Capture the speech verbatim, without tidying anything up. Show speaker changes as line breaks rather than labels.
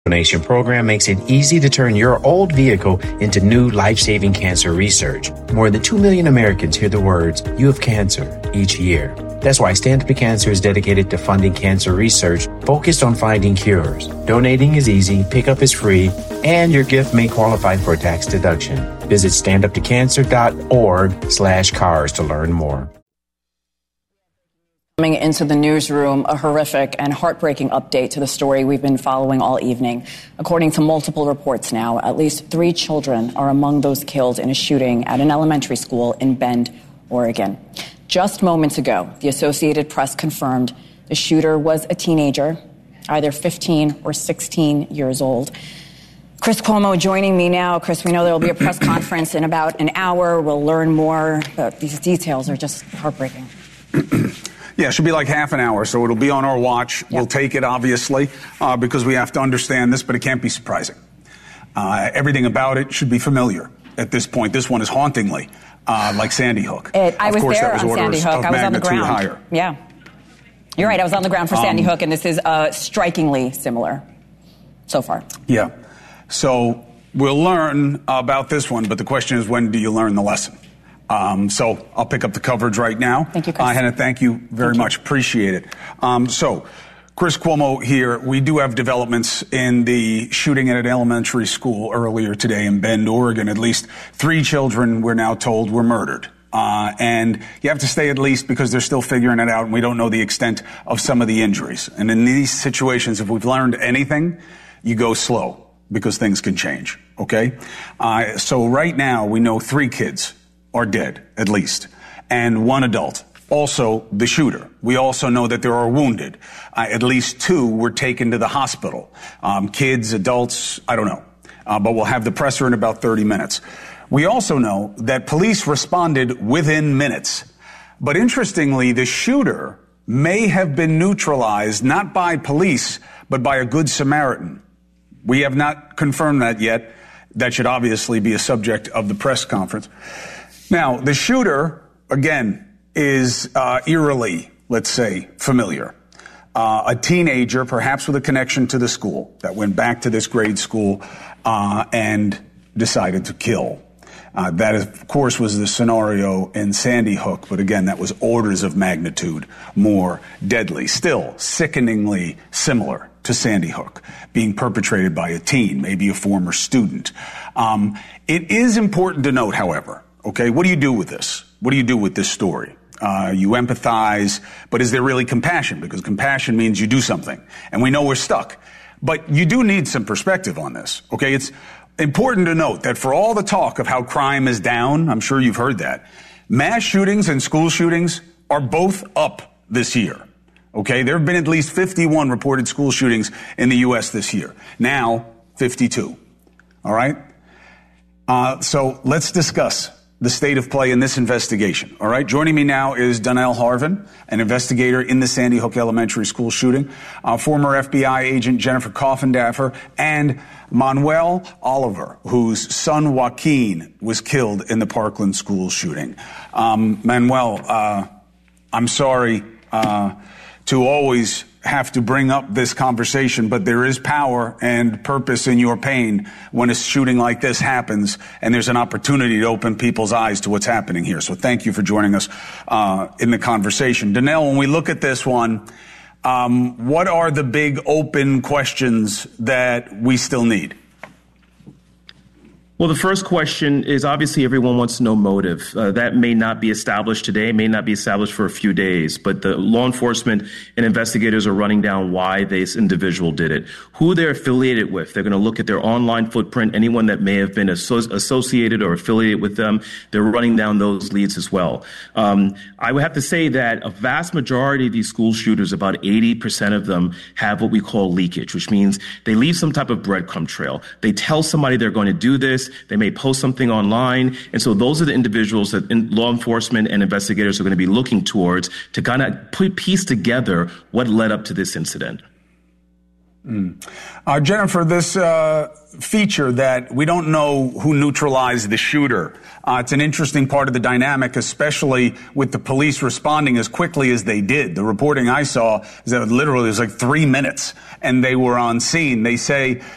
Donation program makes it easy to turn your old vehicle into new life-saving cancer research. More than two million Americans hear the words, "You have cancer," each year. That's why Stand Up to Cancer is dedicated to funding cancer research focused on finding cures. Donating is easy, pickup is free, and your gift may qualify for a tax deduction. Visit standuptocancer.org slash cars to learn more.
Coming into the newsroom, a horrific and heartbreaking update to the story we've been following all evening. According to multiple reports now, at least three children are among those killed in a shooting at an elementary school in Bend, Oregon. Just moments ago, the Associated Press confirmed the shooter was a teenager, either fifteen or sixteen years old. Chris Cuomo joining me now. Chris, we know there will be a press conference in about an hour. We'll learn more, but these details are just heartbreaking.
Yeah, it should be like half an hour, so it'll be on our watch. Yep. We'll take it, obviously, uh, because we have to understand this, but it can't be surprising. Uh, everything about it should be familiar at this point. This one is hauntingly uh, like Sandy Hook.
It, I
of
was
course,
there
that was
on Sandy Hook. I was on the ground.
Higher.
Yeah. You're right. I was on the ground for Sandy
um,
Hook, and this is uh, strikingly similar so far.
Yeah. So we'll learn about this one, but the question is, when do you learn the lesson? Um, so I'll pick up the coverage right now.
Thank you, Chris.
Uh, Hannah, thank you very
thank
much.
You.
Appreciate it. Um, so Chris Cuomo here. We do have developments in the shooting at an elementary school earlier today in Bend, Oregon. At least three children, we're now told, were murdered. Uh, and you have to stay at least because they're still figuring it out, and we don't know the extent of some of the injuries. And in these situations, if we've learned anything, you go slow because things can change, okay? Uh, so right now, we know three kids are dead, at least, and one adult. Also, the shooter. We also know that there are wounded. Uh, at least two were taken to the hospital. Um, kids, adults, I don't know. Uh, but we'll have the presser in about thirty minutes. We also know that police responded within minutes. But interestingly, the shooter may have been neutralized not by police, but by a Good Samaritan. We have not confirmed that yet. That should obviously be a subject of the press conference. Now, the shooter, again, is uh, eerily, let's say, familiar. Uh, a teenager, perhaps with a connection to the school, that went back to this grade school uh, and decided to kill. Uh, that, of course, was the scenario in Sandy Hook, but again, that was orders of magnitude more deadly. Still, sickeningly similar to Sandy Hook, being perpetrated by a teen, maybe a former student. Um, it is important to note, however, okay, what do you do with this? What do you do with this story? Uh, you empathize, but is there really compassion? Because compassion means you do something, and we know we're stuck. But you do need some perspective on this, okay? It's important to note that for all the talk of how crime is down, I'm sure you've heard that, mass shootings and school shootings are both up this year, okay? There have been at least fifty-one reported school shootings in the U S this year. Now, fifty-two, all right? Uh, so let's discuss the state of play in this investigation. All right. Joining me now is Donnell Harvin, an investigator in the Sandy Hook Elementary School shooting, uh, former F B I agent Jennifer Coffindaffer, and Manuel Oliver, whose son Joaquin was killed in the Parkland school shooting. Um, Manuel, uh, I'm sorry uh, to always have to bring up this conversation, but there is power and purpose in your pain when a shooting like this happens, and there's an opportunity to open people's eyes to what's happening here. So thank you for joining us uh, in the conversation. Donnell, when we look at this one, um, what are the big open questions that we still need?
Well, the first question is obviously everyone wants to know motive. Uh, that may not be established today, may not be established for a few days, but the law enforcement and investigators are running down why this individual did it, who they're affiliated with. They're going to look at their online footprint, anyone that may have been asso- associated or affiliated with them. They're running down those leads as well. Um, I would have to say that a vast majority of these school shooters, about eighty percent of them, have what we call leakage, which means they leave some type of breadcrumb trail. They tell somebody they're going to do this. They may post something online. And so those are the individuals that in law enforcement and investigators are going to be looking towards to kind of put piece together what led up to this incident.
Mm. Uh, Jennifer, this uh, feature that we don't know who neutralized the shooter, uh, it's an interesting part of the dynamic, especially with the police responding as quickly as they did. The reporting I saw is that literally it was like three minutes and they were on scene. They say